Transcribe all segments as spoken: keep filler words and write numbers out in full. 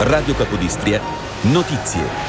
Radio Capodistria, notizie.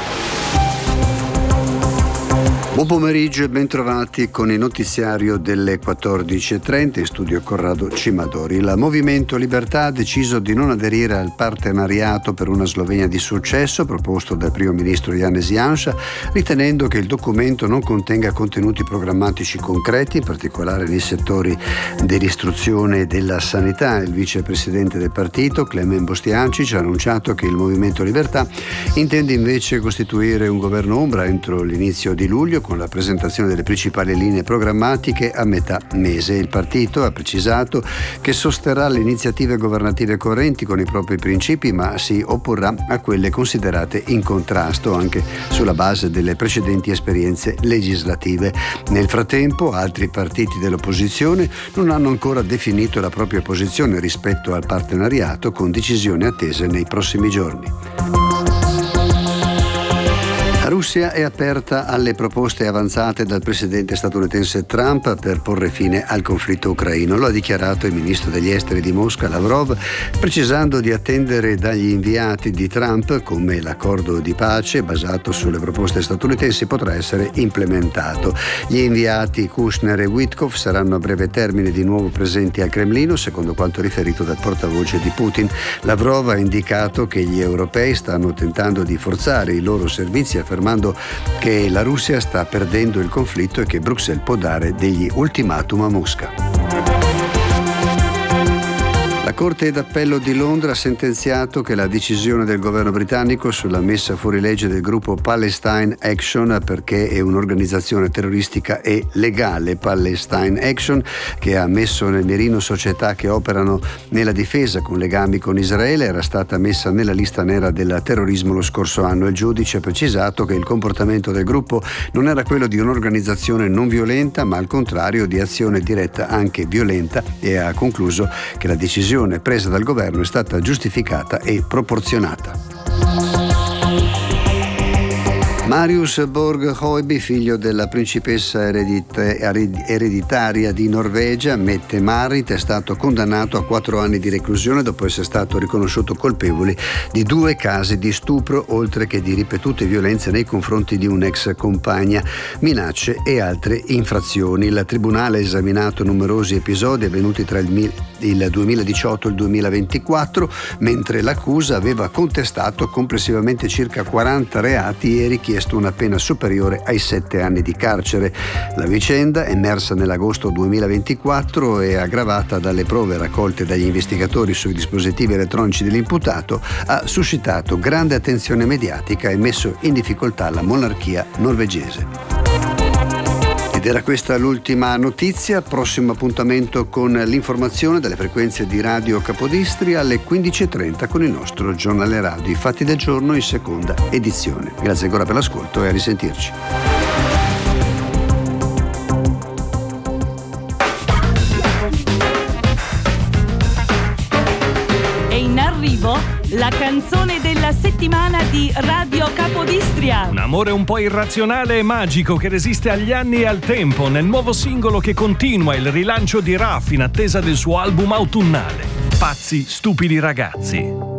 Buon pomeriggio e bentrovati con il notiziario delle quattordici e trenta in studio Corrado Cimadori. Il Movimento Libertà ha deciso di non aderire al partenariato per una Slovenia di successo proposto dal primo ministro Janez Janša, ritenendo che il documento non contenga contenuti programmatici concreti, in particolare nei settori dell'istruzione e della sanità. Il vicepresidente del partito, Klemen Boštjančić, ha annunciato che il Movimento Libertà intende invece costituire un governo ombra entro l'inizio di luglio, con la presentazione delle principali linee programmatiche a metà mese. Il partito ha precisato che sosterrà le iniziative governative correnti con i propri principi, ma si opporrà a quelle considerate in contrasto anche sulla base delle precedenti esperienze legislative. Nel frattempo, altri partiti dell'opposizione non hanno ancora definito la propria posizione rispetto al partenariato, con decisioni attese nei prossimi giorni. La Russia è aperta alle proposte avanzate dal presidente statunitense Trump per porre fine al conflitto ucraino. Lo ha dichiarato il ministro degli esteri di Mosca, Lavrov, precisando di attendere dagli inviati di Trump come l'accordo di pace basato sulle proposte statunitensi potrà essere implementato. Gli inviati Kushner e Witkoff saranno a breve termine di nuovo presenti al Cremlino, secondo quanto riferito dal portavoce di Putin. Lavrov ha indicato che gli europei stanno tentando di forzare i loro servizi a affermando che la Russia sta perdendo il conflitto e che Bruxelles può dare degli ultimatum a Mosca. La Corte d'Appello di Londra ha sentenziato che la decisione del governo britannico sulla messa fuori legge del gruppo Palestine Action, perché è un'organizzazione terroristica e legale, Palestine Action, che ha messo nel mirino società che operano nella difesa con legami con Israele, era stata messa nella lista nera del terrorismo lo scorso anno. Il giudice ha precisato che il comportamento del gruppo non era quello di un'organizzazione non violenta, ma al contrario di azione diretta anche violenta, e ha concluso che la decisione presa dal governo è stata giustificata e proporzionata. Marius Borg-Høiby, figlio della principessa ereditaria di Norvegia, Mette Marit, è stato condannato a quattro anni di reclusione dopo essere stato riconosciuto colpevole di due casi di stupro, oltre che di ripetute violenze nei confronti di un'ex compagna, minacce e altre infrazioni. Il tribunale ha esaminato numerosi episodi avvenuti tra il, il duemiladiciotto e il duemilaventiquattro, mentre l'accusa aveva contestato complessivamente circa quaranta reati e richiesto una pena superiore ai sette anni di carcere. La vicenda, emersa nell'agosto duemilaventiquattro e aggravata dalle prove raccolte dagli investigatori sui dispositivi elettronici dell'imputato, ha suscitato grande attenzione mediatica e messo in difficoltà la monarchia norvegese. Ed era questa l'ultima notizia. Prossimo appuntamento con l'informazione dalle frequenze di Radio Capodistria alle quindici e trenta con il nostro giornale radio, i fatti del giorno in seconda edizione. Grazie ancora per l'ascolto e a risentirci. È in arrivo la canzone della settimana di Radio Capodistria. Un amore un po' irrazionale e magico che resiste agli anni e al tempo, nel nuovo singolo che continua il rilancio di Raf in attesa del suo album autunnale. Pazzi, stupidi ragazzi.